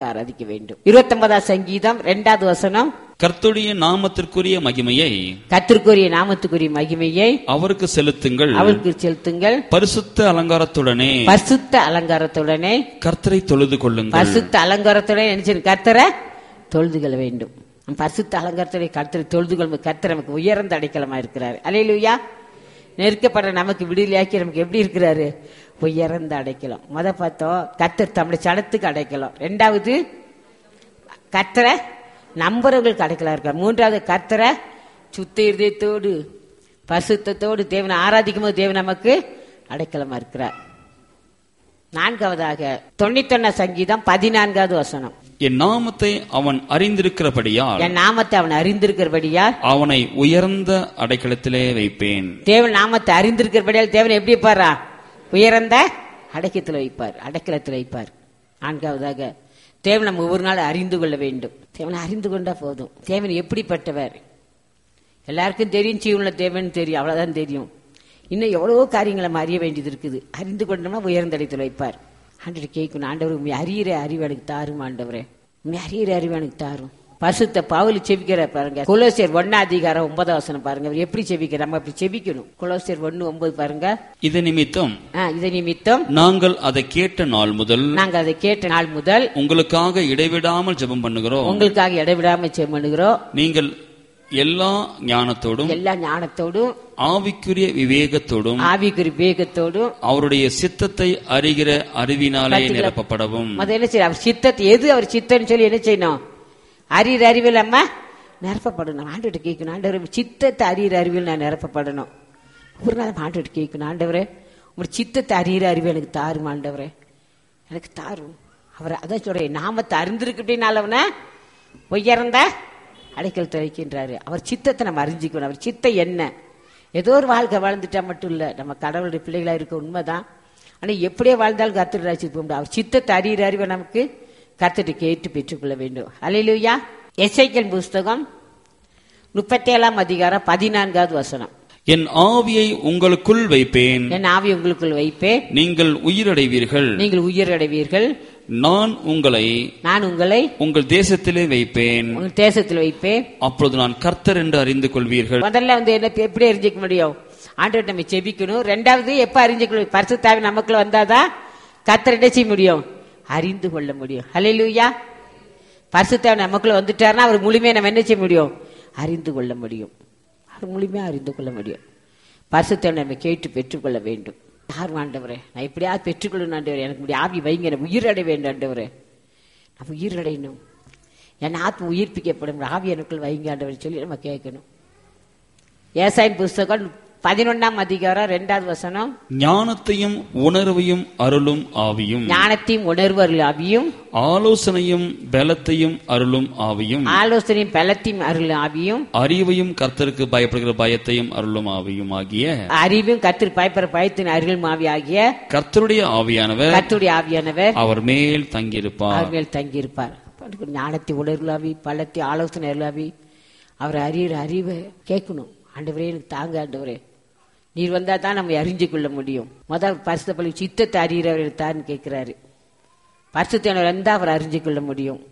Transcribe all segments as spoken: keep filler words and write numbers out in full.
ஆராதிக்க வேண்டும். இருபத்தி ஒன்பதாம் சங்கீதம் இரண்டாவது வசனம். கர்த்தருடைய நாமத்திற்குரிய மகிமையை கர்த்தருக்குரிய நாமத்துக்குரிய மகிமையை அவருக்கு செலுத்துங்கள் அவருக்கு செலுத்துங்கள் பரிசுத்த அலங்காரத்துடனே பரிசுத்த அலங்காரத்துடனே கர்த்தரை தொழுது கொள்ளுங்கள். பரிசுத்த அலங்காரத்துடனே நினைச்சு கர்த்தரை தொழுது கொள்ள வேண்டும். பரிசுத்த அலங்காரத்துடைய கர்த்தரை தொழுது கொள்ளும். கர்த்தர் நமக்கு உயர்ந்த அடைக்கலமா இருக்கிறார். அல்லேலூயா. நெருக்கப்படுற நமக்கு விடுதலையாக்கி நமக்கு எப்படி இருக்கிறாரு? உயர்ந்த அடைக்கலம். முத பார்த்தோம் கர்த்தர் தம்முடைய சடத்துக்கு அடைக்கலம். ரெண்டாவது கர்த்தரை நம்புறவங்களுக்கு அடைக்கலா இருக்கார். மூன்றாவது கர்த்தரை சுத்த இருதயத்தோடு பரிசுத்தத்தோடு தேவனை ஆராதிக்கும் போது தேவன் நமக்கு அடைக்கலமா இருக்கிறார். நான்காவதாக தொண்ணூத்தி ஒன்னா சங்கீதம் பதினான்காவது வசனம். என் நாமத்தை அவன் அறிந்திருக்கிறபடியால் என் நாமத்தை அவன் அறிந்திருக்கிறபடியால் அவனை உயர்ந்த அடைக்கலத்திலே வைப்பேன். தேவன் நாமத்தை அறிந்திருக்கிறபடியால் தேவன் எப்படி வைப்பாரா? உயர்ந்த அடைக்கலத்தில் வைப்பார், அடைக்கலத்தில் வைப்பார். நான்காவதாக தேவன் நம்ம ஒவ்வொரு நாள் அறிந்து கொள்ள வேண்டும். தேவனை அறிந்து கொண்டா போதும். தேவன் எப்படிப்பட்டவர் எல்லாருக்கும் தெரியும். ஜீவனுள்ள தேவன் தெரியும், அவ்வளவுதான் தெரியும். இன்னும் எவ்வளவோ காரியங்களை நம்ம அறிய வேண்டியது இருக்குது. அறிந்து கொண்டோம்னா உயர்ந்த இடத்தில் வைப்பார். ஆண்டவர் கேட்கணும், ஆண்டவர் உண்மை அறிகிற அறிவு எனக்கு தாரும், ஆண்டவரே உண்மை அறிகிற அறிவு எனக்கு தாரும். பரிசுத்த பவுல் செபிக்கிற பாருங்க, கொலோசியர் ஒன்னா அதிகாரம் ஒன்பதாம் வசனம் பாருங்க. அவர் எப்படி செபிக்கிற, நம்ம அப்படி செபிக்கணும். கொலோசியர் ஒன்னு ஒன்பது பாருங்க. இது நிமித்தம் இது நிமித்தம் நாங்கள் அதை கேட்ட நாள் முதல் நாங்கள் அதை கேட்ட நாள் முதல் உங்களுக்காக இடைவிடாமல் ஜெபம் பண்ணுகிறோம். உங்களுக்காக இடைவிடாமல் ஜெபம் பண்ணுகிறோம். நீங்கள் எல்லா ஞானத்தோடும் எல்லா ஞானத்தோடும் ஆவிக்குரிய விவேகத்தோடும் ஆவிக்குரிய விவேகத்தோடும் அவருடைய சித்தத்தை அறிகிற அறிவினாலே நிரப்பப்படவும். என்ன செய்ய அவர் சித்தத்தை எது அவர் சித்தம் சொல்லி என்ன செய்யணும்? அறிகிற அறிவில் நம்ம நிரப்பப்படணும். ஆண்டவர்கிட்ட கேட்கணும், ஆண்டவர் சித்தத்தை அறிகிற அறிவில் நான் நிரப்பப்படணும். ஒரு நாள் ஆண்டவர்கிட்ட கேட்கணும், ஆண்டவரே உங்களுடைய சித்தத்தை அறிகிற அறிவு எனக்கு தாரும், ஆண்டவரே எனக்கு தாரும். அவர் அதான் சொல்றேன், நாமத்தை அறிந்திருக்கு அப்படின்னாலவன உயர்ந்த அடைக்கலத்தை வைக்கின்றாரு. அவர் சித்தத்தை நம்ம அறிஞ்சிக்கணும். அவர் சித்தம் என்ன? ஏதோ ஒரு வாழ்க்கை வாழ்ந்துட்டா மட்டும் இல்ல, நம்ம கடவுளுடைய பிள்ளைகளா இருக்க உண்மைதான். ஆனா எப்படியே வாழ்ந்தாலும் கர்த்தர் ராஜ்யத்துக்கு போக முடியும். அவர் சித்தத்தை அறிகிற அறிவை நமக்கு கர்த்தரை கேட்டு பெற்றுக்கொள்ள வேண்டும். அல்லேலூயா. எசேக்கியேல் புஸ்தகம் முப்பத்தி ஏழாம் அதிகாரம் பதினான்காவது வசனம். என் ஆவியை உங்களுக்குள் வைப்பேன், என் ஆவியை உங்களுக்குள் வைப்பேன், நீங்கள் உயிரடைவீர்கள், நீங்கள் உயிரடைவீர்கள். நான் உங்களை நான் உங்களை உங்கள் தேசத்திலே வைப்பேன், உங்கள் தேசத்தில் வைப்பேன். அப்பொழுது நான் கர்த்தர் என்று அறிந்து கொள்வீர்கள். முதல்ல வந்து என்ன எப்படி அறிஞ்சிக்க முடியும்? ஆண்டவர்கிட்ட நம்ம செபிக்கணும். ரெண்டாவது எப்ப அறிஞ்சிக்கணும்? பரிசுத்த ஆவி நமக்குள்ள வந்தாதான் கர்த்தர் என்ன செய்ய முடியும்? அறிந்து கொள்ள முடியும். அல்லேலூயா. பரிசுத்த ஆவி நமக்குள்ள வந்துட்டாருன்னா அவர் முழுமையா நம்ம என்ன செய்ய முடியும்? அறிந்து கொள்ள முடியும். அவர் முழுமையா அறிந்து கொள்ள முடியும். பரிசுத்த ஆவி நம்ம கேட்டு பெற்றுக்கொள்ள வேண்டும். யார் ஆண்டவரே நான் எப்படியாவது பெற்றுக்கொள்ளணும், ஆண்டவரே எனக்கு முடிய ஆவி வைங்க, உயிரடை வேண்டும் ஆண்டவரே, நான் உயிரடையணும், என் ஆத்ம உயிர்ப்பிக்கப்படும், ஆவி எனக்குள் வைங்க ஆண்டவர் சொல்லி நம்ம கேட்கணும். ஏசாயின் புஸ்தகம் பதினொன்னாம் அதிகாரம் இரண்டாவது வசனம். ஞானத்தையும் உணர்வையும் அருளும் ஆவியும், ஞானத்தையும் உணர்வு அருள் ஆவியும், ஆலோசனையும் பலத்தையும் அருளும் ஆவியும், ஆலோசனையும் பலத்தையும் அருள் ஆவியும், அறிவையும் கர்த்தருக்கு பயப்படுகிற பயத்தையும் அருளும் ஆவியும் ஆகிய, அறிவும் கர்த்தர் பயப்படுற பயத்தின் அருளும் ஆவி ஆகிய கர்த்தருடைய ஆவியானவர் கர்த்தருடைய ஆவியானவர் அவர் மேல் தங்கியிருப்பார். அவர் மேல் தங்கியிருப்பார். ஞானத்தை உணர்வு ஆவி, பலத்தை ஆலோசனை அருள் ஆவி, அவர் அறிகிற அறிவை கேட்கணும். ஆண்டவரே எனக்கு தாங்க ஆண்டவரே, நீர் வந்தா தான் நம்ம அறிஞ்சு கொள்ள முடியும். முதல் பரிசுத்த பள்ளி சித்தத்தை அறிகிறவர் தான்னு கேட்கிறாரு. பரிசுத்தவர் வந்தா அவர் அறிஞ்சு கொள்ள முடியும்.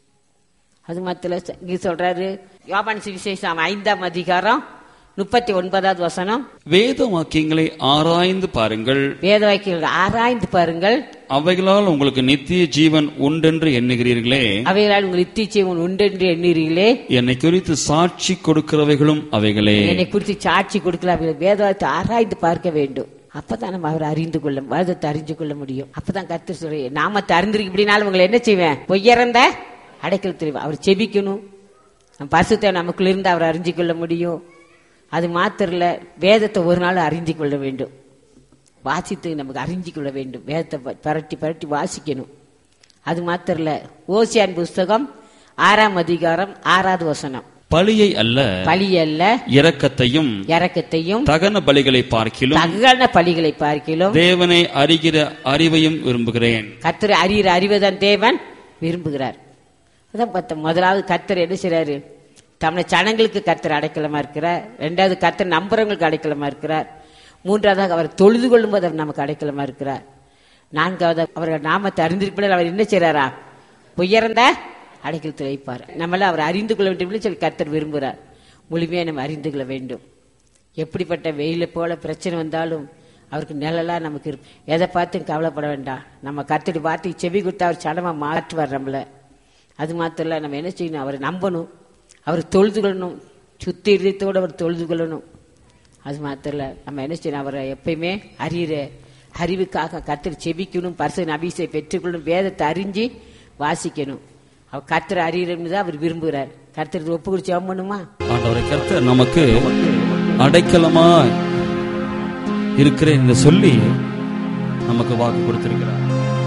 அது மாத்திர இங்க சொல்றாரு யோவான் சுவிசேஷம் ஐந்தாம் அதிகாரம் முப்பத்தி ஒன்பதாவது வசனம். வேத வாக்கியங்களை ஆராய்ந்து பாருங்கள், வேத வாக்கியங்களை ஆராய்ந்து பாருங்கள், அவைகளால் உங்களுக்கு நித்திய ஜீவன் உண்டென்று எண்ணுகிறீர்களே, அவைகளால் உங்களுக்கு நித்திய ஜீவன் உண்டென்று எண்ணுகிறீர்களே, என்னை குறித்து சாட்சி கொடுக்கிறவைகளும் அவைகளே, என்னை குறித்து சாட்சி கொடுக்கல. வேதத்தை ஆராய்ந்து பார்க்க வேண்டும். அப்பதான் நம்ம அவர் அறிந்து கொள்ள, வேதத்தை அறிந்து கொள்ள முடியும். அப்பதான் கர்த்தர் சொல்ற நாமத்தை அறிந்திருக்கு இப்படினாலும் உங்களை என்ன செய்வேன்? உயர்ந்த அடைக்கல் தெரியும். அவர் செபிக்கணும். பரிசுத்த நமக்குள்ள இருந்து அவர் அறிஞ்சு கொள்ள முடியும். அது மாத்திரல, வேதத்தை ஒரு நாள் அறிஞ்சு கொள்ள வேண்டும். வாசித்து நமக்கு அறிஞ்சு கொள்ள வேண்டும். வேதத்தை பரட்டி பரட்டி வாசிக்கணும். அது மாத்திரல, ஓசியான் புஸ்தகம் ஆறாம் அதிகாரம் ஆறாவது வசனம். பலியை அல்ல பலி அல்ல இரக்கத்தையும் இரக்கத்தையும் தகன பலிகளை பார்க்கிலும் தகன பலிகளை பார்க்கிலும் தேவனை அறிகிற அறிவையும் விரும்புகிறேன். கர்த்தர் அறிகிற அறிவைதான் தேவன் விரும்புகிறார். அதான் பார்த்தோம். முதலாவது கர்த்தர் என்ன செய்றாரு? தமிழ் ஜனங்களுக்கு கர்த்தர் அடைக்கலமா இருக்கிறார். ரெண்டாவது கர்த்தர் நம்புறவங்களுக்கு அடைக்கலமா இருக்கிறார். மூன்றாவதாக அவர் தொழுது கொள்ளும் போது அவர் நமக்கு அடைக்கலமா இருக்கிறார். நான்காவது அவர்கள் நாமத்தை அறிந்திருப்பதில் அவர் என்ன செய்றாரா? உயர்ந்த அடைக்கலத்தில் வைப்பார். நம்மள அவர் அறிந்து கொள்ள வேண்டும் சொல்லி கர்த்தர் விரும்புகிறார். முழுமையா நம்ம அறிந்து கொள்ள வேண்டும். எப்படிப்பட்ட வெயில போல பிரச்சனை வந்தாலும் அவருக்கு நிழலா நமக்கு இருக்கு. எதை பார்த்து கவலைப்பட வேண்டாம். நம்ம கர்த்தருடைய வார்த்தைக்கு செவி கொடுத்து அவர் சடமா மாற்றுவார் நம்மள. அது மாத்திரம் இல்ல, நம்ம என்ன செய்யணும், அவரை நம்பணும், அவர் தொழுது கொள்ளணும், சுத்தி இதயத்தோடு அவர் தொழுது கொள்ளணும். அது மாத்திரம் இல்ல, நம்ம என்ன செய்யணும், அவரை எப்பயுமே அறிகிற அறிவுக்காக கர்த்தர் செபிக்கணும், பரிசுத்த அபிஷேகத்தை பெற்றுக்கொள்ளணும், வேதத்தை அறிஞ்சு வாசிக்கணும். அவர் கர்த்தர் அறிகிறன்னு தான் அவர் விரும்புகிறார். கர்த்தர் ஒப்பு கொடுத்து ஜெபம் பண்ணுமா? ஆண்டவரே, கர்த்தர் நமக்கு அடைக்கலமா இருக்கிறேன் என்று சொல்லி நமக்கு வாக்கு கொடுத்திருக்கிறார்.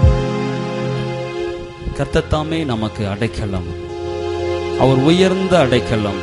கர்த்தர் தாமே நமக்கு அடைக்கலம், அவர் உயர்ந்த அடைக்கலம்.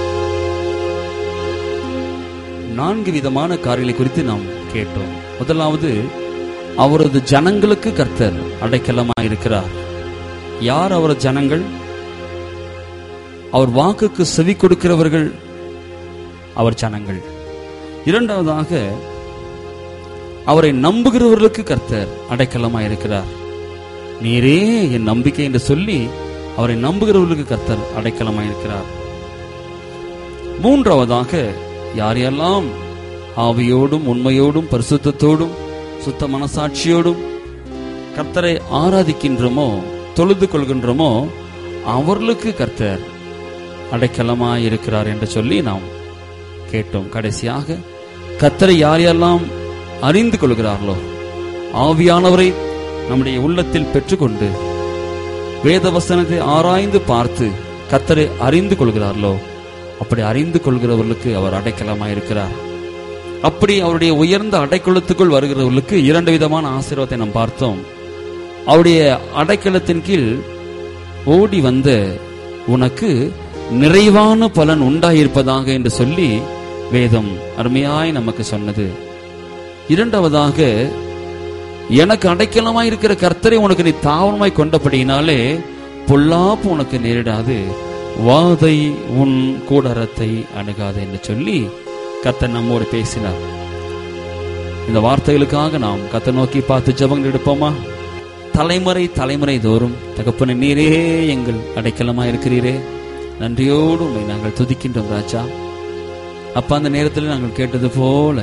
நான்கு விதமான காரியங்களை குறித்து நாம் கேட்டோம். முதலாவது, அவரது ஜனங்களுக்கு கர்த்தர் அடைக்கலமா இருக்கிறார். யார் அவர் ஜனங்கள்? அவர் வாக்குக்கு செவி கொடுக்கிறவர்கள் அவர் ஜனங்கள். இரண்டாவதாக, அவரை நம்புகிறவர்களுக்கு கர்த்தர் அடைக்கலமா இருக்கிறார். நீரே என் நம்பிக்கை என்று சொல்லி அவரை நம்புகிறவர்களுக்கு கர்த்தர் அடைக்கலமா இருக்கிறார். மூன்றாவதாக, யாரெல்லாம் ஆவியோடும் உண்மையோடும் பரிசுத்தத்தோடும் சுத்த மனசாட்சியோடும் கர்த்தரை ஆராதிக்கின்றோமோ தொழுது கொள்கின்றோமோ அவர்களுக்கு கர்த்தர் அடைக்கலமாய் இருக்கிறார் என்று சொல்லி நாம் கேட்டோம். கடைசியாக, கர்த்தரை யார் யாரெல்லாம் அறிந்து கொள்கிறார்களோ, ஆவியானவரை நம்முடைய உள்ளத்தில் பெற்றுக்கொண்டு வேத வசனத்தை ஆராய்ந்து பார்த்து கர்த்தரை அறிந்து கொள்கிறார்களோ, அப்படி அறிந்து கொள்கிறவர்களுக்கு அவர் அடைக்கலமாய் இருக்கிறார். அப்படி அவருடைய உயர்ந்த அடைக்கலத்துக்குள் வருகிறவர்களுக்கு இரண்டு விதமான ஆசீர்வாதத்தை நாம் பார்த்தோம். அவருடைய அடைக்கலத்தின் கீழ் ஓடி வந்த உனக்கு நிறைவான பலன் உண்டாயிருப்பதாக என்று சொல்லி வேதம் அருமையாய் நமக்கு சொன்னது. இரண்டாவதாக, எனக்கு அடைக்கலமாய் இருக்கிற கர்த்தரை உனக்கு நீ தாவரமாய் கொண்டபடியினாலே பொல்லாப்பு உனக்கு நேரிடாது, வாதை உன் கூடாரத்தை அணுகாது என்று சொல்லி கர்த்தர் நம்மோடு பேசினார். இந்த வார்த்தைகளுக்காக நாம் கர்த்தர் நோக்கி பார்த்து ஜெபங்கள் எடுப்போமா? தலைமுறை தலைமுறை தோறும் தகப்பனே, நீரே எங்கள் அடைக்கலமா இருக்கிறீரே, நன்றியோடு உம்மை நாங்கள் துதிக்கின்றோம் ராஜா. அப்ப அந்த நேரத்தில் நாங்கள் கேட்டது போல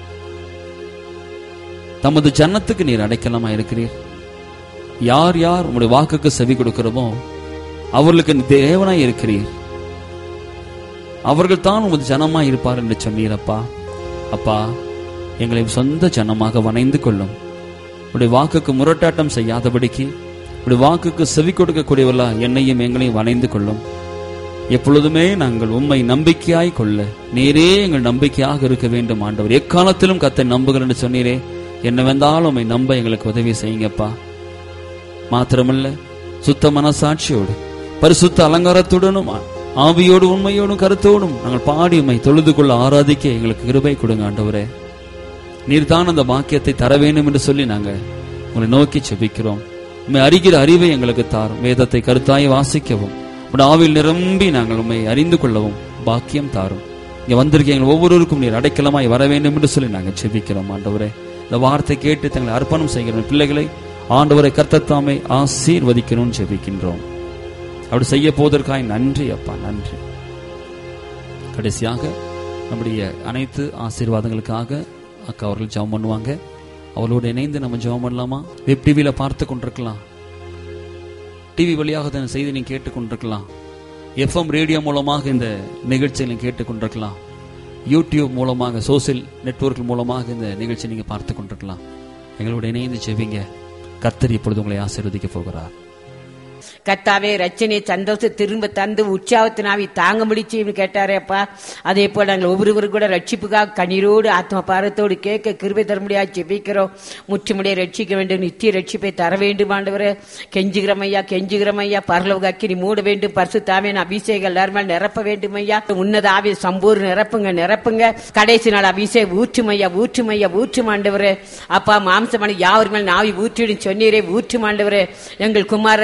தமது ஜன்னத்துக்கு நீர் அடைக்கலமா இருக்கிறீர். யார் யார் உங்களுடைய வாக்குக்கு செவி கொடுக்கிறோமோ அவர்களுக்கு தேவனாய் இருக்கிறீர். அவர்கள் தான் உமது ஜனமாய் இருப்பார் என்று சொன்னீரப்பா. அப்பா, எங்களை சொந்த ஜனமாக வணைந்து கொள்ளும். உடைய வாக்குக்கு முரட்டாட்டம் செய்யாதபடிக்கு உடைய வாக்குக்கு செவி கொடுக்கக்கூடியவர்களா என்னையும் எங்களையும் வணைந்து கொள்ளும். எப்பொழுதுமே நாங்கள் உம்மை நம்பிக்கையாய் கொள்ள நீரே எங்கள் நம்பிக்கையாக இருக்க வேண்டும். ஆண்டவர், எக்காலத்திலும் கர்த்தரை நம்புகிறேன் என்று சொன்னீரே, என்னவென்றாலும் உம்மை நம்ப எங்களுக்கு உதவி செய்யுங்கப்பா. மாத்திரமல்ல, சுத்த மனசாட்சியோடு பரிசுத்த அலங்காரத்துடனும் ஆவியோடு உண்மையோடும் கருத்தோடும் நாங்கள் பாடி உம்மை தொழுது கொள்ள ஆராதிக்க எங்களுக்கு கிருபை கொடுங்க. ஆண்டவரே, நீர்தான் அந்த பாக்கியத்தை தர வேண்டும் என்று சொல்லி நாங்கள் உங்களை நோக்கி செபிக்கிறோம். உண்மை அறிகிற அறிவை எங்களுக்கு தாரும். வேதத்தை கருத்தாய் வாசிக்கவும் உடைய ஆவியில் நிரம்பி நாங்கள் உண்மை அறிந்து கொள்ளவும் பாக்கியம் தாரும். இங்க வந்திருக்க எங்கள் ஒவ்வொருவருக்கும் நீர் அடைக்கலமாய் வர வேண்டும் என்று சொல்லி நாங்கள் செபிக்கிறோம். ஆண்டவரே, இந்த வார்த்தை கேட்டு தங்களை அர்ப்பணம் செய்கிற பிள்ளைகளை ஆண்டவரை கர்த்தர் தாமே ஆசீர்வதிக்கணும்னு செபிக்கின்றோம். அப்படி செய்ய போவதற்காக நன்றி அப்பா, நன்றி. கடைசியாக நம்முடைய அனைத்து ஆசீர்வாதங்களுக்காக அக்கா அவர்கள் ஜெபம் பண்ணுவாங்க. அவளோடு இணைந்து நம்ம ஜெபம் பண்ணலாமா? வெப் டிவியில பார்த்து கொண்டிருக்கலாம், டிவி வழியாக செய்தி நீங்க கேட்டுக்கொண்டிருக்கலாம், எஃப்எம் ரேடியோ மூலமாக இந்த நிகழ்ச்சியை கேட்டுக்கொண்டிருக்கலாம், யூடியூப் மூலமாக சோசியல் நெட்வொர்க் மூலமாக இந்த நிகழ்ச்சி நீங்க பார்த்து கொண்டிருக்கலாம். எங்களோட இணைந்து ஜெபிங்க. கர்த்தர் இப்பொழுது உங்களை ஆசீர்வதிக்க போகிறார். கர்த்தாவே, ரட்சனை சந்தோஷம் திரும்ப தந்து உற்சாகத்தினாவி தாங்க முடிச்சு கேட்டாரே அப்பா. அதே போல நாங்கள் ஒவ்வொருவரும் கூட ரட்சிப்புக்காக கண்ணீரோடு ஆத்ம பாரத்தோடு கேட்க கிருபை தர முடியாது ஜெபிக்கிறோம். முற்றுமுடியை ரட்சிக்க வேண்டும், நித்திய ரட்சிப்பை தர வேண்டும். ஆண்டவரே, கெஞ்சுகிறோம் ஐயா, கெஞ்சுகிறோம் ஐயா. பரலோக அக்கினி மூட வேண்டும். பரிசுத்தாவின் அபிஷேகம் எல்லாரும் மேல் நிரப்ப வேண்டும் ஐயா. உன்னத ஆவி சம்பூர்ண நிரப்புங்க, நிரப்புங்க. கடைசி நாள் அபிஷேகம் ஊற்றும் ஐயா, ஊற்றும் ஐயா, ஊற்றும் ஆண்டவரே. அப்பா, மாம்சமான யாவர் மேல் நாவி ஊற்றிடும் சொன்னீரே, ஊற்றும் ஆண்டவரே. எங்கள் குமாரர் மேலும்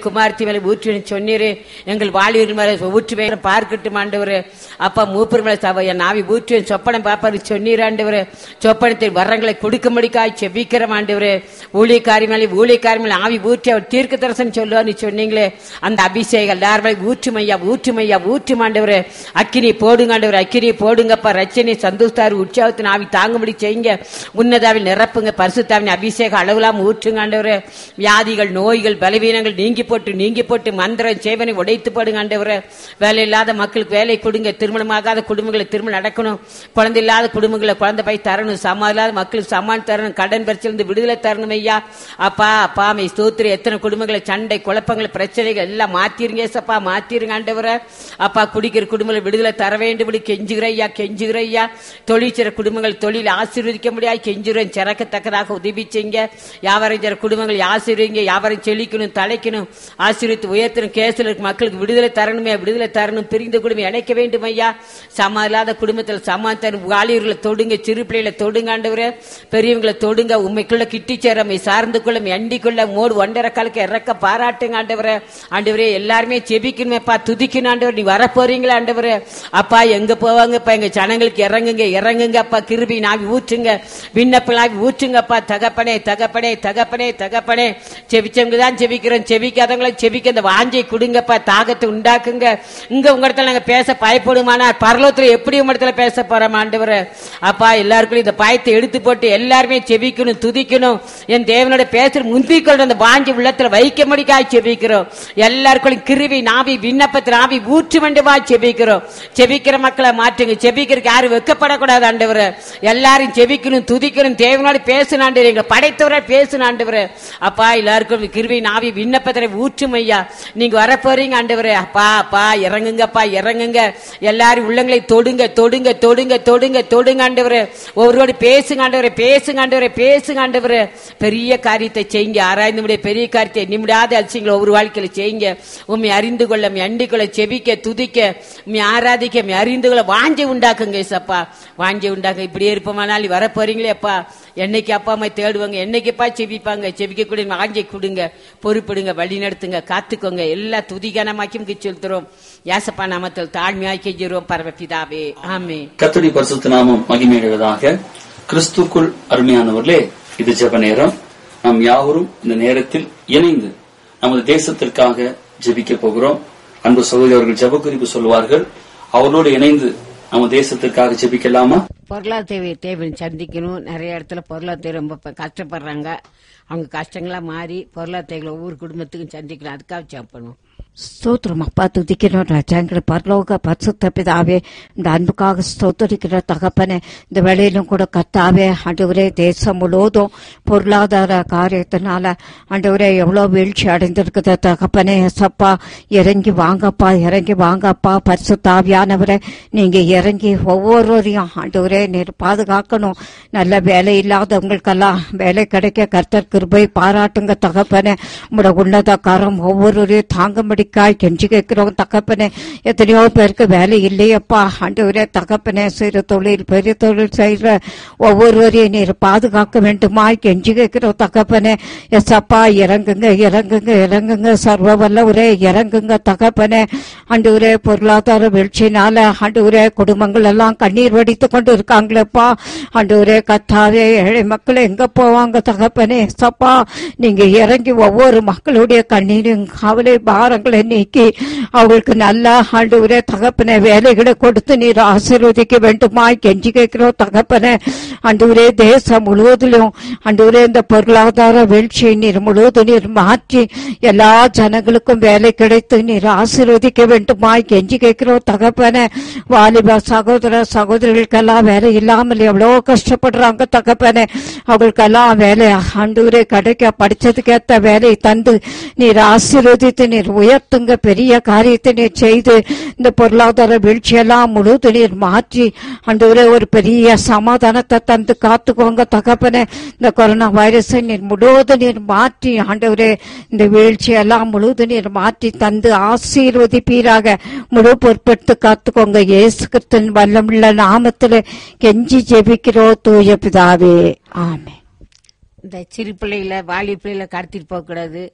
குமார்த்தி மேல ஊற்றுவேன் சொன்னீரே, எங்கள் வாலிபர் மேல ஊற்றுவேன் பார்க்கட்டும் ஆண்டவரே. அப்பா மூப்பர் மேல சபை என் ஆவி ஊற்றுவேன் சொப்பனம் பாப்பாரு சொன்னீர் ஆண்டவரே. சொப்பனத்தில் வரங்களை கொடுக்கும்படிக்காய் செபிக்கிறோம் ஆண்டவரே. ஊழியக்காரி மேலே ஊழியக்காரி மேலே ஆவி ஊற்றி அவர் தீர்க்க தரிசனம் சொல்லுவார்னு சொன்னீங்களே, அந்த அபிஷேகம் எல்லாரும் மேலே ஊற்றுமையா ஊற்றுமையா ஊற்றும் ஆண்டவரே. அக்கினி போடுங்க ஆண்டவரே, அக்கினி போடுங்கப்பா. ரச்சனை சந்தோஷத்தாரு உற்சாகத்தின் ஆவி தாங்கும்படி செய்யுங்க. உன்னதாவில் நிரப்புங்க. பரிசுத்தாவின் அபிஷேகம் அளவில்லாம ஊற்றுங்க ஆண்டவரே. வியாதிகள் நோய்கள் பலவீனங்கள் நீங்கி போட்டு நீங்கி போட்டு மந்திரம் சேவனை உடைத்து போடுங்க ஆண்டவரே. வேலை இல்லாத மக்களுக்கு வேலை கொடுங்க. திருமணமாகாத குடும்பங்களை திருமணம் நடக்கணும். குழந்தை இல்லாத குடும்பங்களை குழந்தை போய் தரணும். சமா இல்லாத மக்களுக்கு சமான் தரணும். கடன் பிரச்சனை விடுதலை தரணும் ஐயா. அப்பா அப்பா மை ஸ்தோத்திரம். எத்தனை குடும்பங்களை சண்டை குழப்பங்கள் பிரச்சனைகள் எல்லாம் மாத்திருங்க சப்பா, மாத்திருங்க ஆண்டவரே. அப்பா குடிக்கிற குடும்பங்களை விடுதலை தர வேண்டும் கெஞ்சுகிற ஐயா, கெஞ்சுகிற ஐயா. தொழில் செய்ற குடும்பங்கள் தொழில் ஆசீர்வதிக்க முடியாது கெஞ்சுகிறேன். சிறக்கத்தக்கதாக உதவி செய்யுங்க. வியாபாரம் செய்ற குடும்பங்கள் ஆசீர்வதிங்க. வியாபாரம் செழிக்கணும் தலைக்கணும் ஆசீர்வித்து உயர்த்தணும். கேசில் இருக்க மக்களுக்கு விடுதலை தரணுமே, விடுதலை தரணும். பிரிந்த குடும்பம் இணைக்க வேண்டும் ஐயா. சமா இல்லாத குடும்பத்தில் சமாதானம். வாலிபர்களை தொடுங்க, சிறு பிள்ளைகளை தொடுங்க ஆண்டவரே. பெரியவங்களை தொடுங்க. உண்மைக்குள்ள கிட்டி சேரமை சார்ந்து கொள்ள அண்டிக்குள்ள மோடு ஒன்றரை காலுக்கு இறக்க பாராட்டுங்க ஆண்டவரே. ஆண்டவரே எல்லாருமே செபிக்கணுமேப்பா, துதிக்கணும் ஆண்டவர். நீ வர போறீங்களா ஆண்டவரே. அப்பா எங்க போவாங்கப்பா, எங்க ஜனங்களுக்கு இறங்குங்க இறங்குங்க அப்பா. கிருபி நாவி ஊற்றுங்க, விண்ணப்பலாவி ஊற்றுங்கப்பா. தகப்பனே தகப்பனே தகப்பனே தகப்பனே. செபிச்சவங்க தான் செபிக்கிறோம், செபிக்காதவங்களை செபிக்க அந்த வாஞ்சை கொடுங்கப்பா. தாகத்தை உண்டாக்குங்க. இங்க உங்க இடத்துல நாங்க பேச பயப்படுமானா பரலோகத்துல எப்படி உங்க இடத்துல பேச போறோம் ஆண்டவரே. அப்பா எல்லாருக்கும் இந்த பயத்தை எடுத்து போட்டு எல்லாருமே செபிக்கணும் துதிக்கணும். என் தேவனோட பேசுற முந்திக்கொண்டு அந்த வாஞ்சி உள்ளத்துல வைக்க முடிக்காய் செபிக்கிறோம். எல்லாருக்கும் கிருவி நாவி விண்ணப்பத்தில் நாவி ஊற்று வேண்டுமா செபிக்கிறோம். செபிக்கிற மக்களை மாற்றுங்க. செபிக்கிறதுக்கு யாரும் வெக்கப்படக்கூடாது ஆண்டவரே. எல்லாரும் செபிக்கணும் துதிக்கணும். தேவனோட பேசணும் ஆண்டவரே. எங்களை படைத்தவரை பேசணும் ஆண்டவரே. அப்பா எல்லாருக்கும் கிருவி நாவி விண்ணப்பத்தில் ஊற்றும் ஐயா. நீங்க வர போறீங்க ஆண்டவரே. அப்பா அப்பா இறங்குங்கப்பா இறங்குங்க. எல்லாரும் உள்ளங்களை தொடுங்க தொடுங்க தொடுங்க தொடுங்க தொடுங்க ஆண்டவரே. ஒவ்வொருவரோடு பேசுங்க ஆண்டவரே, பேசுங்க ஆண்டவரே, பேசுங்க ஆண்டவரே. பெரிய காரியத்தை செய்யுங்க. ஆராய்ந்து முடிய பெரிய காரியத்தை நிமிடாத அதிசயங்களை ஒவ்வொரு வாழ்க்கையில செய்யுங்க. உண்மை அறிந்து கொள்ள அண்டிக் கொள்ள செபிக்க துதிக்க உண்மை ஆராதிக்க அறிந்து கொள்ள வாஞ்சை உண்டாக்குங்க சப்பா, வாஞ்சை உண்டாக்க. இப்படியே இருப்போமானால் வர போறீங்களே அப்பா. என்னைக்கு அப்பா அம்மா தேடுவாங்க, என்னைக்குப்பா செபிப்பாங்க. செபிக்கக்கூடிய வாஞ்சை கொடுங்க, பொறுப்பிடுங்க, வழி நடத்துங்க, காத்துக்கோங்க. எல்லா துதிகனமாக்கும் செலுத்துறோம். யாசப்பா நாமத்தில் தாழ்மையாய் கெஞ்சுறோம் பரமபிதாவே, ஆமென். கர்த்தருடைய பரிசுத்த நாமம் மகிமையடைவதாக. கிறிஸ்துக்குள் அருமையானவர்களே, இது ஜெப நேரம். நாம் யாவரும் இந்த நேரத்தில் இணைந்து நமது தேசத்திற்காக ஜெபிக்க போகிறோம். அன்பு சகோதரர்கள் ஜெப குறிப்பு சொல்வார்கள். அவர்களோடு இணைந்து நம்ம தேசத்திற்காக ஜெபிக்கலாமா? பொருளாதார தேவை சந்திக்கணும். நிறைய இடத்துல பொருளாதார ரொம்ப கஷ்டப்படுறாங்க. அவங்க கஷ்டங்களா மாறி பொருளாதார ஒவ்வொரு குடும்பத்துக்கும் சந்திக்கணும். அதுக்காக ஜெபம் பண்ணுவோம். ஸ்தோத்திரம் அப்பா, துதிக்கிறோம் ராஜாங்கிற பரலோக பரிசுத்த பிதாவே, இந்த அன்புக்காக ஸ்தோத்திரிக்கிற தகப்பனே. இந்த வேளையிலும் கூட கர்த்தாவே ஆண்டவரே, தேசம் முழுவதும் பொருளாதார காரியத்தினால ஆண்டவரே எவ்வளவு வீழ்ச்சி அடைந்திருக்குது தகப்பனே. சப்பா இறங்கி வாங்கப்பா, இறங்கி வாங்கப்பா. பரிசுத்தாவியானவரே நீங்க இறங்கி ஒவ்வொருவரையும் ஆண்டவரே நீர் பாதுகாக்கணும். நல்ல வேலை இல்லாதவங்களுக்கெல்லாம் வேலை கிடைக்க கர்த்தர் கிருபை பாராட்டுங்க தகப்பனே. உங்களோட உன்னத கரம் ஒவ்வொருவரையும் தாங்கும்படி கெஞ்சி கேட்கிறோம் தகப்பனே. எத்தனையோ பேருக்கு வேலை இல்லையப்பா ஆண்டவரே தகப்பனே. சிறு தொழில் பெரிய தொழில் செய்யற ஒவ்வொருவரையும் நீர் பாதுகாக்க வேண்டுமா கெஞ்சி கேட்கிறோம் தகப்பனே. எஸ் அப்பா இறங்குங்க இறங்குங்க இறங்குங்க. சர்வ வல்லவரே இறங்குங்க தகப்பனே. ஆண்டவரே பொருளாதார வீழ்ச்சினால ஆண்டவரே குடும்பங்கள் எல்லாம் கண்ணீர் வடித்து கொண்டு இருக்காங்களேப்பா ஆண்டவரே. கத்தாவே ஏழை மக்கள் எங்க போவாங்க தகப்பனே. சப்பா நீங்க இறங்கி ஒவ்வொரு மக்களுடைய கண்ணீரும் கவலை பாரங்களை நீக்கி அவங்களுக்கு நல்ல ஆண்டவரே தகப்பனே வேலைகளை கொடுத்து நீர் ஆசீர்வதிக்க வேண்டுமா கெஞ்சி கேட்கிறோம் தகப்பனே. ஆண்டவரே தேசம் முழுவதிலும் ஆண்டவரே இந்த பொருளாதார வீழ்ச்சியை நீர் முழுவதும் நீர் மாற்றி எல்லா ஜனங்களுக்கும் வேலை கிடைத்து நீர் ஆசீர்வதிக்க வேண்டுமா கெஞ்சி கேட்கிறோம் தகப்பனே. வாலிப சகோதர சகோதரிகளுக்கெல்லாம் வேலை இல்லாமல் எவ்வளோ கஷ்டப்படுறாங்க தகப்பனே. அவங்களுக்கெல்லாம் வேலை ஆண்டவரே கிடைக்க படிச்சதுக்கு ஏற்ற வேலை தந்து நீர் ஆசீர்வதித்து நீர் உயர்த்துங்க. பெரிய காரியத்தை நீர் செய்து இந்த பொருளாதார வீழ்ச்சியெல்லாம் முழுவதும் நீர் மாற்றி ஆண்டவரே ஒரு பெரிய சமாதானத்தை தந்து காத்துக்கோங்க தகப்பனே. இந்த கொரோனா வைரஸை நீர் முழுவதும் நீர் மாற்றி ஆண்டவரே இந்த வீழ்ச்சியெல்லாம் முழுவதும் நீர் மாற்றி தந்து ஆசீர்வதிப்பீராக. முழு பொறுப்பெடுத்து காத்துக்கோங்க. இயேசு கிறிஸ்துவின் வல்லமுள்ள நாமத்தில் கெஞ்சி ஜெபிக்கிறோ தூய பிதாவே, ஆமென். இந்த சிறு பிள்ளைகளை வாலி பிள்ளைகளை கடத்திட்டு போக கூடாது.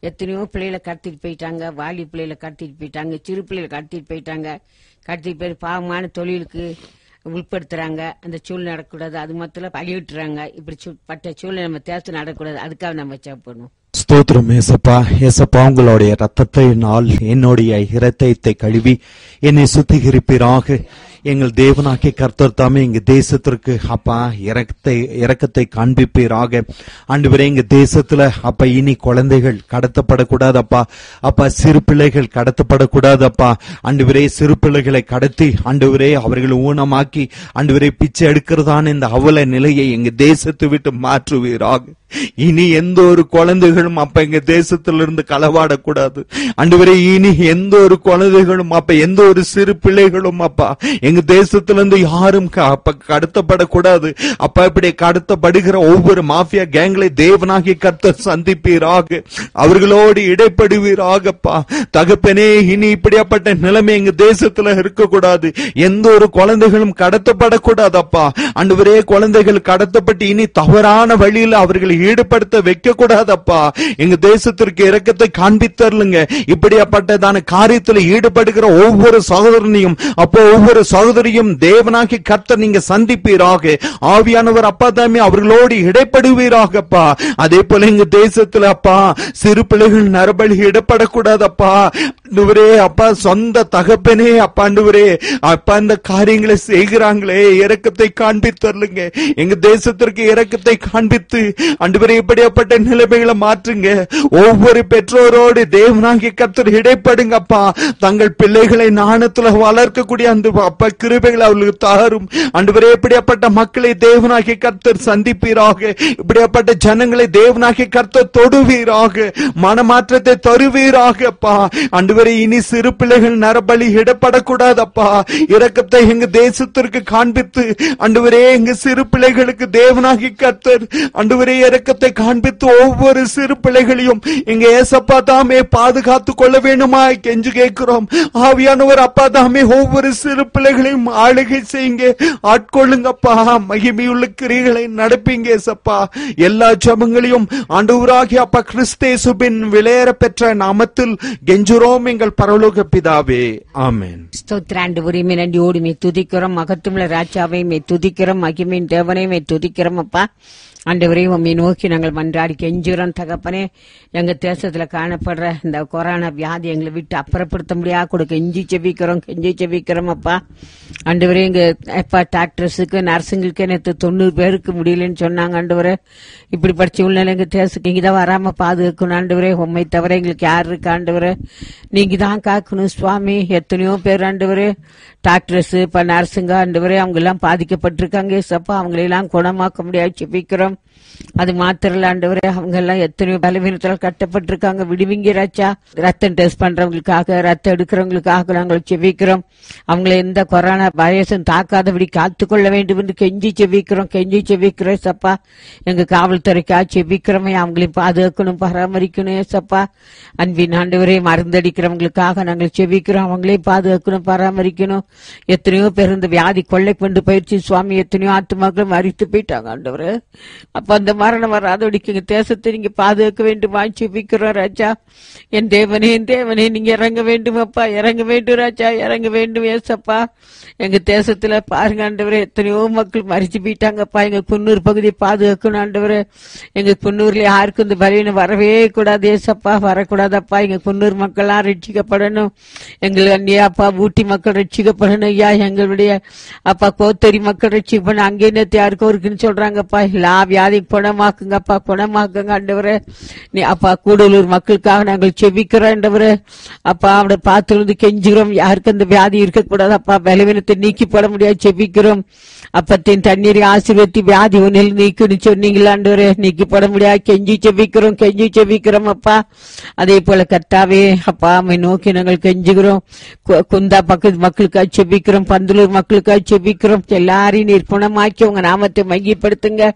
எத்தனையோ பிள்ளைகளை கடத்திட்டு போயிட்டாங்க, வாலி பிள்ளைகளை கடத்திட்டு போயிட்டாங்க, சிறு பிள்ளைகளை கடத்திட்டு போயிட்டாங்க. கடத்திட்டு போய் பாவமான தொழிலுக்கு உட்படுத்துறாங்க. அந்த சூழ்நிலை நடக்கக்கூடாது. அது மொத்தம் பழிவிட்டுறாங்க. இப்படி பட்ட சூழ்நிலை நம்ம தேர்த்து நடக்கக்கூடாது. அதுக்காக நம்ம சாப்பிடணும். ஸ்தோத்திரம் ஏசப்பா. ஏசப்பா, உங்களுடைய ரத்தத்தினால் என்னுடைய இரத்தத்தை கழுவி என்னை சுத்திகரிப்பீராக. எங்கள் தேவனாகிய கர்த்தர் தாமே எங்க தேசத்திற்கு அப்பா இரக்கத்தை இரக்கத்தை காண்பிப்பீராக. ஆண்டவரே, எங்க தேசத்துல அப்பா இனி குழந்தைகள் கடத்தப்படக்கூடாது அப்பா. அப்பா சிறு பிள்ளைகள் கடத்தப்படக்கூடாது அப்பா. ஆண்டவரே, சிறு பிள்ளைகளை கடத்தி ஆண்டவரே அவர்களை ஊனமாக்கி ஆண்டவரே பிச்சை எடுக்கிறதான இந்த அவல நிலையை எங்க தேசத்தை விட்டு மாற்றுவீராக. இனி எந்த ஒரு குழந்தைகளும் அப்ப எங்க தேசத்திலிருந்து களவாடக்கூடாது ஆண்டவரே. இனி எந்த ஒரு குழந்தைகளும் அப்ப எந்த ஒரு சிறு பிள்ளைகளும் அப்பா எங்க தேசத்திலிருந்து யாரும் அப்ப கடத்தப்படக்கூடாது அப்பா. இப்படி கடத்தப்படுகிற ஒவ்வொரு மாஃபியா கேங்களை தேவனாகிய கர்த்தர் சந்திப்பீராக. அவர்களோடு இடைப்படுவீராகப்பா. தகப்பனே, இனி இப்படியாப்பட்ட நிலைமை எங்க தேசத்துல இருக்கக்கூடாது. எந்த ஒரு குழந்தைகளும் கடத்தப்படக்கூடாது அப்பா. ஆண்டவரே, குழந்தைகள் கடத்தப்பட்டு இனி தவறான வழியில் அவர்களை ஈடுபடுத்த வைக்க கூடாதப்பா. எங்க தேசத்திற்கு இரக்கத்தை காண்பித்தருளுங்க. இப்படியாப்பட்டதான காரியத்தில் ஈடுபடுகிற ஒவ்வொரு சகோதரனையும் அப்போ ஒவ்வொரு சகோதரியும் தேவனாகி கர்த்தர் நீங்க சந்திப்பீராக. ஆவியானவர் அப்பா தாமே அவர்களோடு இடைப்படுவீராகப்பா. அதே போல எங்க தேசத்துல அப்பா சிறு பிள்ளைகள் நரபலி இடப்படக்கூடாதப்பா. ஆண்டவரே அப்பா, சொந்த தகப்பனே அப்பா ஆண்டவரே அப்பா இந்த காரியங்களை செய்கிறாங்களே, இரக்கத்தை காண்பித்தருளுங்க. எங்க தேசத்திற்கு இரக்கத்தை காண்பித்து ஆண்டவரே இப்படியாப்பட்ட நிலைமைகளை மாற்றுங்க. ஒவ்வொரு பெற்றோரோடு தேவனாகிய கர்த்தர் இடைப்படுங்கப்பா. தங்கள் பிள்ளைகளை நாணத்துல வளர்க்கக்கூடிய அந்த அப்பா கிருபைகளை அவர்களுக்கு தாரும். ஆண்டவரே, இப்படியாப்பட்ட மக்களை தேவனாகிய கர்த்தர் சந்திப்பீராக. இப்படியாப்பட்ட ஜனங்களை தேவனாகிய கர்த்தர் தொடுவீராக. மனமாற்றத்தை தருவீராகப்பா. ஆண்டவரே, இனி சிறு பிள்ளைகள் நரபலி இடப்படக்கூடாதப்பா. இரக்கத்தை எங்க தேசத்திற்கு காண்பித்து ஆண்டவரே எங்க சிறு பிள்ளைகளுக்கு தேவனாகிய கர்த்தர் ஆண்டவரே இரக்கத்தை காண்பித்து ஒவ்வொரு சிறு பிள்ளைகளையும் எங்க ஏசப்பா தாமே பாதுகாத்துக் கொள்ள வேண்டுமா கெஞ்சு கேட்கிறோம். ஆவியானவர் அப்பா தாமே ஒவ்வொரு சிறு பிள்ளைகளையும் ஆளுகை செய்யுங்க, ஆட்கொள்ளுங்கப்பா. மகிமையுள்ள கிரியைகளை நடப்பீங்க ஏசப்பா. எல்லா ஜெபங்களையும் ஆண்டவராகிய அப்பா கிறிஸ்தேசுவின் விலையேற பெற்ற நாமத்தில் கெஞ்சுறோம் எங்கள் பரலோக பிதாவே, ஆமென். ஸ்தோத்திராண்டவரே, நன்றியோடு மே துதிக்கிறோம். மகத்துவமுள்ள ராஜாவை மே துதிக்கிறோம். மகிமையின் தேவனை மே துதிக்கிறோம் அப்பா. ஆண்டவரே, உம்மை நோக்கி நாங்கள் மன்றாடி கெஞ்சுறோம் தகப்பனே. எங்க தேசத்துல காணப்படுற இந்த கொரோனா வியாதி எங்களை விட்டு அப்புறப்படுத்த முடியாது கூட கெஞ்சி செவிக்கிறோம் கெஞ்சி செவிக்கிறோம் அப்பா. ஆண்டவரே, எங்க அப்பா டாக்டர்ஸுக்கு நர்ஸுங்களுக்கு நேற்று தொண்ணூறு பேருக்கு முடியலன்னு சொன்னாங்க. ஆண்டவரே, இப்படி படிச்ச சூழ்நிலை எங்க தேசத்துக்கு இங்க தான் வராம பாதுகாக்கணும். ஆண்டவரே, உண்மை தவிர எங்களுக்கு யாரு இருக்கு ஆண்டவரே, நீங்க தான் காக்கணும் சுவாமி. எத்தனையோ பேர் ஆண்டவரே டாக்டர்ஸ் இப்ப நர்ஸுங்க ஆண்டவரே அவங்க எல்லாம் பாதிக்கப்பட்டிருக்காங்க சப்பா. அவங்களெல்லாம் குணமாக்க முடியாது செபிக்கிறோம். அது மாத்திரல ஆண்டவரே, அவங்க எல்லாம் எத்தனையோ பலவீனத்தால் கட்டப்பட்டிருக்காங்க. விடுவிங்க ராச்சா. ரத்தம் டெஸ்ட் பண்றவங்களுக்காக ரத்தம் எடுக்கிறவங்களுக்காக நாங்கள் செபிக்கிறோம். அவங்களை எந்த கொரோனா வைரஸும் தாக்காதபடி காத்துக்கொள்ள வேண்டும் என்று கெஞ்சி செபிக்கிறோம் கெஞ்சி செபிக்கிறோம் சப்பா. எங்க காவல்துறைக்காக செபிக்கிறோமே, அவங்களையும் பாதுகாக்கணும் பராமரிக்கணும் சப்பா. அன்பின் ஆண்டவரே, மருந்தடிக்கிறவங்களுக்காக நாங்கள் செபிக்கிறோம். அவங்களையும் பாதுகாக்கணும் பராமரிக்கணும். எத்தனையோ பேர் இந்த வியாதி கொள்ளை கொண்டு பயிற்சி சுவாமி. எத்தனையோ ஆத்துமாக்களும் மறித்து போயிட்டாங்க ஆண்டவரே. அப்ப அந்த மரணம் வராதபடிக்கு எங்க தேசத்தை நீங்க பாதுகாக்க வேண்டும் ஜெபிக்கிறோம் ராஜா. என் தேவனே என் தேவனே நீங்க இறங்க வேண்டும் அப்பா, இறங்க வேண்டும் ராஜா, இறங்க வேண்டும் ஏசப்பா. எங்க தேசத்துல பாருங்க ஆண்டவரே, எத்தனையோ மக்கள் மறிச்சு போயிட்டாங்கப்பா. எங்க குன்னூர் பகுதியை பாதுகாக்கணும் ஆண்டவரே. எங்க குன்னூர்ல யாருக்கும் இந்த பலவீனம் வரவே கூடாது ஏசப்பா, வரக்கூடாதப்பா. எங்க குன்னூர் மக்கள் எல்லாம் ரட்சிக்கப்படணும். எங்களுக்கு அந்நியாப்பா ஊட்டி மக்கள் ரட்சிக்கப்படணும் ஐயா. எங்களுடைய அப்பா கோத்தரி மக்கள் ரட்சிக்கப்படணும். அங்கே நேற்று யாருக்கும் இருக்குன்னு சொல்றாங்கப்பா. எல்லா வியாதி குணமாக்குங்கப்பா, குணமாக்குங்க ஆண்டவரே. நீ அப்பா கூடலூர் மக்களுக்காக நாங்கள் செபிக்கிறோம் ஆண்டவரே. அப்பா அவனை பார்த்து வந்து கெஞ்சுகிறோம். யாருக்கு அந்த வியாதி இருக்கக்கூடாது அப்பா. பலவீனத்தை நீக்கி போட முடியாது செபிக்கிறோம். அப்பத்தின் தண்ணீரை ஆசீர்வதித்து வியாதி ஒன்னில் நீக்குன்னு சொன்னீங்களா ஆண்டவரே. நீக்கி போட முடியாது கெஞ்சி செபிக்கிறோம் கெஞ்சி செபிக்கிறோம் அப்பா. அதே போல கர்த்தாவே அப்பா அம்மை நோக்கி நாங்கள் கெஞ்சுகிறோம். குந்தா பக்கத்து மக்களுக்காக செபிக்கிறோம். பந்தலூர் மக்களுக்காக செபிக்கிறோம். எல்லாரையும் நீர் குணமாக்கி உங்க நாமத்தை மையப்படுத்துங்க.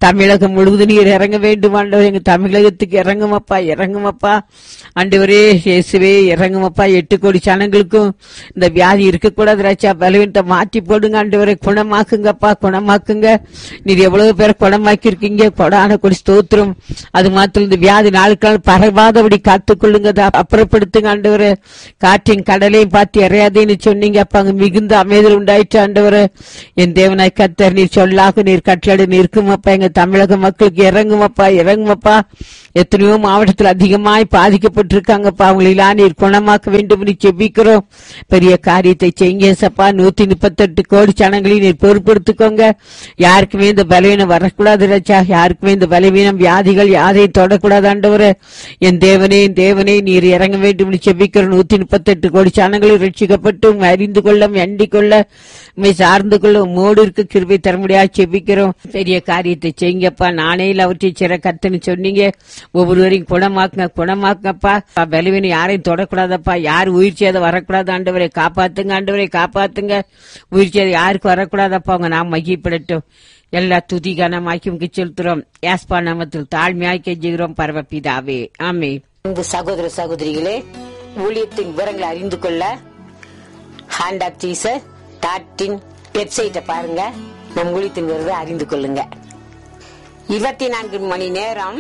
தமிழகம் முழுவதும் நீர் இறங்க வேண்டும் ஆண்டவர். எங்க தமிழகத்துக்கு இறங்குமப்பா, இறங்குமப்பா ஆண்டவரே. இயேசுவே இறங்குமப்பா. எட்டு கோடி ஜனங்களுக்கும் இந்த வியாதி இருக்கக்கூடாது ராஜா. பலவீனத்தை மாற்றி போடுங்க ஆண்டவரை. குணமாக்குங்கப்பா, குணமாக்குங்க. நீர் எவ்வளவு பேரை குணமாக்கி இருக்கீங்க. கொடான கொடி ஸ்தோத்திரம். அது மாத்திரம் இந்த வியாதி நாளுக்கு நாள் பரவாதபடி காத்துக்கொள்ளுங்க, அப்புறப்படுத்துங்க ஆண்டவரை. காற்றின் கடலையும் பார்த்து இறையாதேன்னு சொன்னீங்க அப்ப அங்க மிகுந்த அமைதல் உண்டாயிற்று ஆண்டவரை. என் தேவனாய் கர்த்தர் நீர் சொல்லாக நீர் கட்டளை நிற்குமப்பா. எங்க தமிழக மக்களுக்கு இறங்குமப்பா, இறங்குமப்பா. எத்தனையோ மாவட்டத்தில் அதிகமாய் பாதிக்கப்பட்டிருக்காங்கப்பா. அவங்களெல்லாம் நீர் குணமாக்க வேண்டும் நீ செபிக்கிறோம். பெரிய காரியத்தை செய்யுங்க சப்பா. நூத்தி முப்பத்தி எட்டு கோடி ஜனங்களையும் நீர் பொறுப்படுத்திக்கோங்க. யாருக்குமே இந்த பலவீனம் வரக்கூடாது ராஜா. யாருக்குமே இந்த பலவீனம் வியாதிகள் யாரையும் தொடக்கூடாது ஆண்டவரே. என் தேவனே, என் தேவனே நீர் இறங்க வேண்டும் நீ செபிக்கிறோம். நூத்தி முப்பத்தி எட்டு கோடி ஜனங்களை ரட்சிக்கப்பட்டு அறிந்து கொள்ள அண்டிக் கொள்ள உண்மை சார்ந்து கொள்ள உம்மோடு இருக்க கிருபை தர முடியாது செபிக்கிறோம். பெரிய காரியத்தை செய்யுங்கப்பா. நானே அவற்றை சிற கத்துன்னு சொன்னீங்க. ஒவ்வொருவரையும் குணமாக்குங்க, குணமாக்குங்கப்பா. பலவீனம் யாரையும் தொடக்கூடாதப்பா. யார் உயிர் சேதம் வரக்கூடாது ஆண்டவரை. காப்பாத்துங்க ஆண்டவரை, காப்பாத்துங்க. உயிர் சேதம் யாருக்கு வரக்கூடாதப்பா. அவங்க நாம் மகிழ்ப்படட்டும். எல்லா துதி கனமாக்கி செலுத்துறோம். யாஸ்பா நாமத்தில் தாழ்மையாய் கெஞ்சுகிறோம் பரமபிதாவே, ஆமென். இந்த சகோதர சகோதரிகளே, ஊழியத்தின் விவரங்களை அறிந்து கொள்ள hand of Jesus dot in வெப்சைட்டை பாருங்க. நம் ஊழியத்தின் விவரத்தை அறிந்து கொள்ளுங்க. இருபத்தி நான்கு மணி நேரம்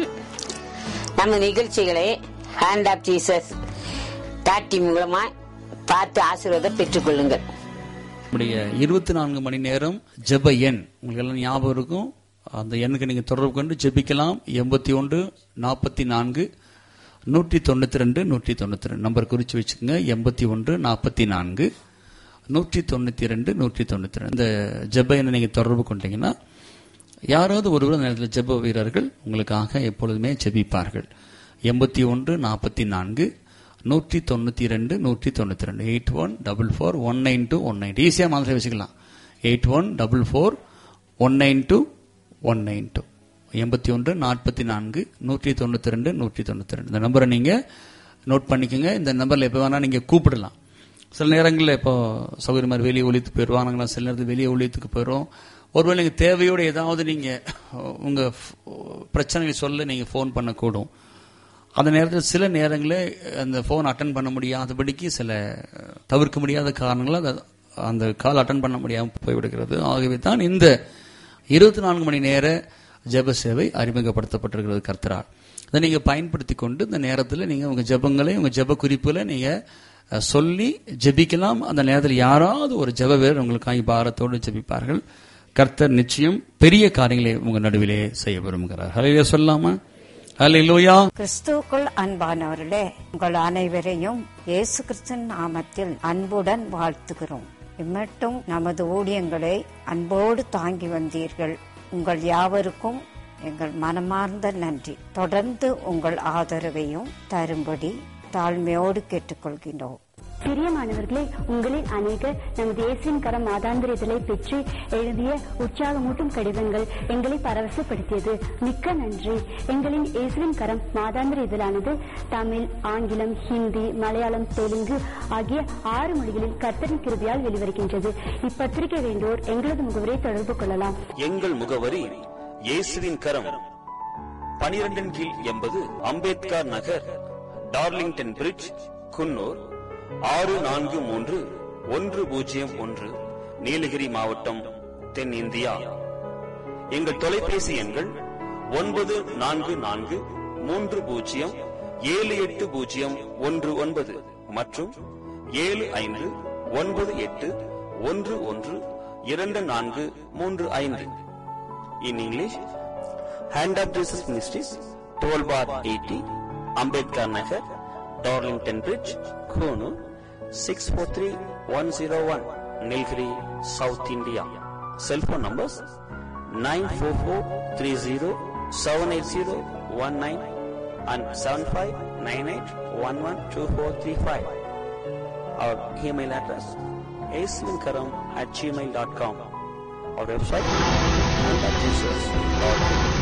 நம்ம நிகழ்ச்சிகளை hand of Jesus dot in மூலமா பார்த்து ஆசீர்வாதம் பெற்றுக் கொள்ளுங்கள். இருபத்தி நான்கு மணி நேரம் ஜெப எண் உங்களுக்கு எல்லாம் ஞாபகம் இருக்கும். அந்த எண்ணுக்கு நீங்க தொடர்பு கொண்டு ஜெபிக்கலாம். எண்பத்தி ஒன்று நாற்பத்தி நான்கு நூற்றி தொண்ணூத்தி ரெண்டு நூற்றி தொண்ணூத்தி ரெண்டு நம்பர் குறிச்சு வச்சுக்கோங்க. எண்பத்தி ஒன்று நாற்பத்தி நான்கு நூற்றி தொண்ணூத்தி ரெண்டு நூற்றி தொண்ணூத்தி ரெண்டு இந்த ஜெப எண்ணை நீங்க தொடர்பு கொண்டீங்கன்னா யாராவது ஒருவர் அந்த நேரத்தில் ஜெப வீரர்கள் உங்களுக்காக எப்பொழுதுமே ஜெபிப்பார்கள். எண்பத்தி ஒன்று நாற்பத்தி நான்கு நூற்றி தொண்ணூத்தி ரெண்டு நூற்றி தொண்ணூத்தி ரெண்டு eight one double four one nine two one nine ஈஸியா மாதிரி வச்சுக்கலாம். Eight one double four one nine two one nine two எண்பத்தி ஒன்று நாற்பத்தி நான்கு நூற்றி தொண்ணூத்தி ரெண்டு நூற்றி தொண்ணூத்தி ரெண்டு இந்த நம்பரை நீங்க நோட் பண்ணிக்கோங்க. இந்த நம்பர்ல எப்ப வேணா நீங்க கூப்பிடலாம். சில நேரங்களில் இப்போ சௌகரிய மாதிரி வெளியே ஒழித்துக்கு போயிடுவாங்களா, சில நேரத்தில் வெளியே ஒழித்துக்கு போயிடும். ஒருவேளை நீங்க தேவையோடு ஏதாவது நீங்க உங்க பிரச்சனைகளை சொல்ல நீங்க போன் பண்ணக்கூடும். அந்த நேரத்தில் சில நேரங்களில் அந்த போன் அட்டன் பண்ண முடியாதபடிக்கு சில தவிர்க்க முடியாத காரணங்களால் அந்த கால் அட்டன் பண்ண முடியாமல் போய்விடுகிறது. ஆகவே தான் இந்த இருபத்தி நான்கு மணி நேர ஜெப சேவை அறிமுகப்படுத்தப்பட்டிருக்கிறது கர்த்தரால். அதை நீங்க பயன்படுத்தி கொண்டு இந்த நேரத்தில் நீங்க உங்க ஜெபங்களை உங்க ஜெப குறிப்புகளை நீங்க சொல்லி ஜெபிக்கலாம். அந்த நேரத்தில் யாராவது ஒரு ஜெப வீரர் உங்களுக்காக பாரத்தோடு ஜெபிப்பார்கள். கர்த்தர் நிச்சயம் பெரிய காரியங்களை உங்க நடுவிலே செய்ய விரும்புகிறார். ஹல்லேலூயா சொல்லாமா? ஹல்லேலூயா. கிறிஸ்துவுக்குள் அன்பானவர்களே, உங்கள் அனைவரையும் இயேசு கிறிஸ்துவின் நாமத்தில் அன்புடன் வாழ்த்துகிறோம். இம்மட்டும் நமது ஊழியங்களை அன்போடு தாங்கி வந்தீர்கள். உங்கள் யாவருக்கும் எங்கள் மனமார்ந்த நன்றி. தொடர்ந்து உங்கள் ஆதரவையும் தரும்படி தாழ்மையோடு கேட்டுக்கொள்கின்றோம். பிரியமானவர்களே, உங்களில் அநேகர் நமது இயேசுவின் கரம் மாதாந்திர இதழை பெற்று எழுதிய உற்சாகமூட்டும் கடிதங்கள் எங்களை பரவசப்படுத்தியது. மிக்க நன்றி. எங்களின் இயேசுவின் கரம் மாதாந்திர இதழானது தமிழ், ஆங்கிலம், ஹிந்தி, மலையாளம், தெலுங்கு ஆகிய ஆறு மொழிகளில் கர்த்தரின் கிருபையால் வெளிவருகின்றது. இப்பத்திரிகை வேண்டோர் எங்களது முகவரை தொடர்பு கொள்ளலாம். எங்கள் முகவரி இயேசுவின் கரம், பனிரெண்டின் கீழ் எண்பது அம்பேத்கர் நகர், டார்லிங்டன் பிரிட்ஜ், குன்னூர் ஆறு நான்கு மூன்று ஒன்று பூஜ்ஜியம் ஒன்று, நீலகிரி மாவட்டம், தென்னிந்தியா. எங்கள் தொலைபேசி எண்கள் ஒன்பது நான்கு நான்கு மூன்று பூஜ்ஜியம் ஏழு எட்டு பூஜ்ஜியம் ஒன்று ஒன்பது மற்றும் ஏழு ஐந்து ஒன்பது எட்டு ஒன்று ஒன்று இரண்டு நான்கு மூன்று ஐந்து. In English, Hand of Jesus Ministries, twelve bar eighty, Ambedkar Nagar, Darlington Bridge, Konoor, six four three one zero one, Nilgiri, South India. Cell phone numbers nine four four three zero seven eight zero one nine and seven five nine eight one one two four three five. Our email address aislinkaram at gmail dot com. Our website and at Jesus dot com.